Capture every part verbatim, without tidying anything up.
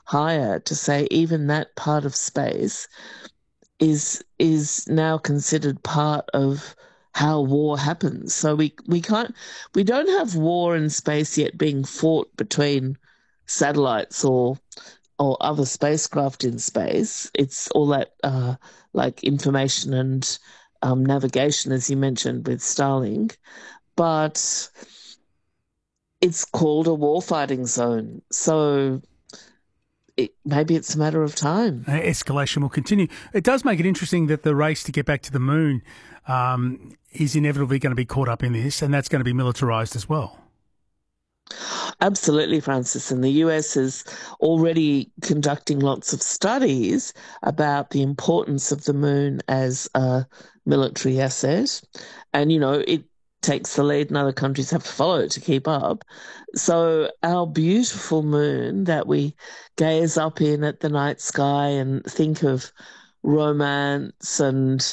higher to say even that part of space is is now considered part of how war happens. So we we can't we don't have war in space yet being fought between satellites or or other spacecraft in space. It's all that uh, like information and um, navigation, as you mentioned with Starlink, but it's called a warfighting zone. So it, maybe it's a matter of time. Uh, escalation will continue. It does make it interesting that the race to get back to the moon um, is inevitably going to be caught up in this, and that's going to be militarised as well. Absolutely, Francis. And the U S is already conducting lots of studies about the importance of the moon as a military asset. And, you know, it takes the lead and other countries have to follow to keep up. So our beautiful moon that we gaze up in at the night sky and think of romance and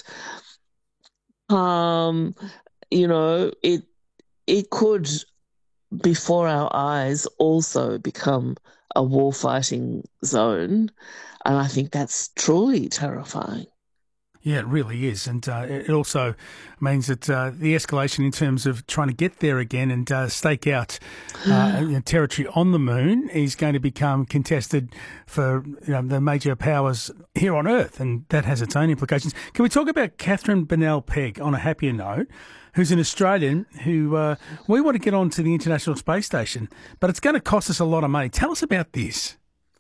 um, you know, it it could before our eyes also become a warfighting zone. And I think that's truly terrifying. Yeah, it really is. And uh, it also means that uh, the escalation in terms of trying to get there again and uh, stake out uh, you know, territory on the moon is going to become contested for you know, the major powers here on Earth, and that has its own implications. Can we talk about Catherine Bennell-Pegg on a happier note, who's an Australian who uh, we want to get onto the International Space Station, but it's going to cost us a lot of money. Tell us about this.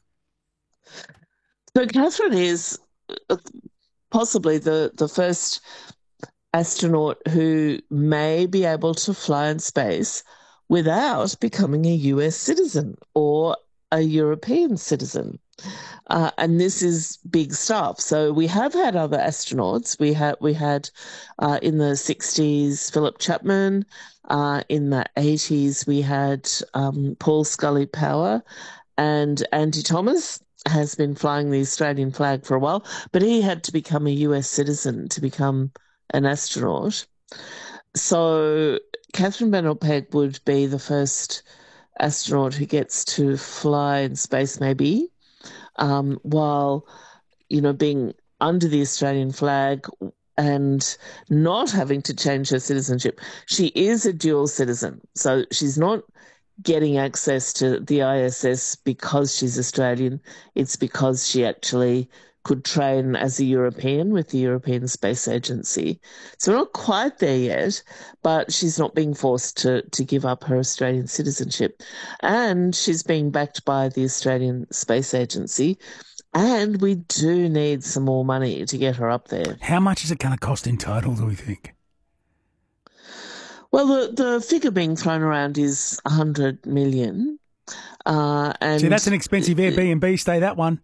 So Catherine is possibly the, the first astronaut who may be able to fly in space without becoming a U S citizen or a European citizen. Uh, and this is big stuff. So we have had other astronauts. We had we had uh, in the sixties Philip Chapman. Uh, in the eighties we had um, Paul Scully Power, and Andy Thomas has been flying the Australian flag for a while, but he had to become a U S citizen to become an astronaut. So Catherine Bennell-Pegg would be the first astronaut who gets to fly in space, maybe, um, while, you know, being under the Australian flag and not having to change her citizenship. She is a dual citizen, so she's not getting access to the I S S because she's Australian. It's because she actually could train as a European with the European Space Agency. So we're not quite there yet, but she's not being forced to, to give up her Australian citizenship. And she's being backed by the Australian Space Agency. And we do need some more money to get her up there. How much is it going to cost in total, do we think? Well, the, the figure being thrown around is one hundred million. Uh, and See, that's an expensive Airbnb stay, that one.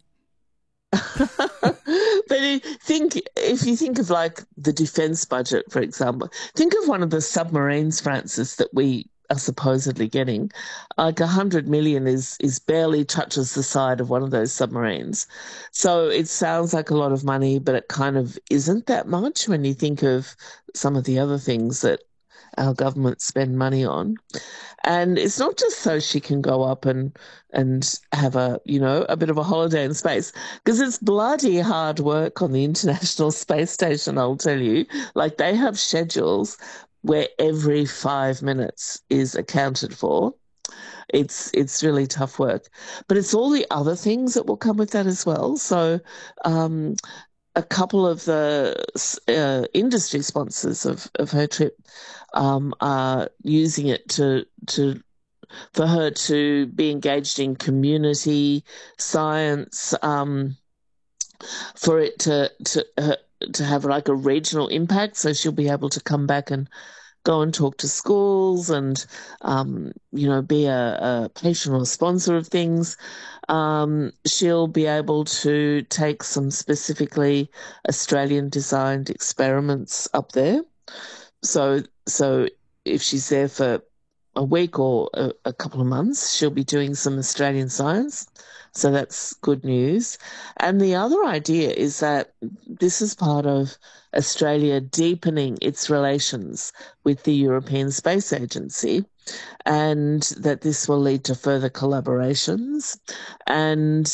But think if you think of like the defence budget, for example, think of one of the submarines, Francis, that we are supposedly getting. Like a hundred million is is barely touches the side of one of those submarines. So it sounds like a lot of money, but it kind of isn't that much when you think of some of the other things that our government spend money on. And it's not just so she can go up and and have a, you know, a bit of a holiday in space, because it's bloody hard work on the International Space Station, I'll tell you. Like, they have schedules where every five minutes is accounted for. It's it's really tough work. But it's all the other things that will come with that as well. So um, a couple of the uh, industry sponsors of, of her trip um, are using it to to for her to be engaged in community science, um, for it to to uh, to have like a regional impact. So she'll be able to come back and go and talk to schools and, um, you know, be a, a patron or sponsor of things. Um, she'll be able to take some specifically Australian-designed experiments up there. So, so if she's there for a week or a, a couple of months, she'll be doing some Australian science. So that's good news. And the other idea is that this is part of Australia deepening its relations with the European Space Agency, and that this will lead to further collaborations. And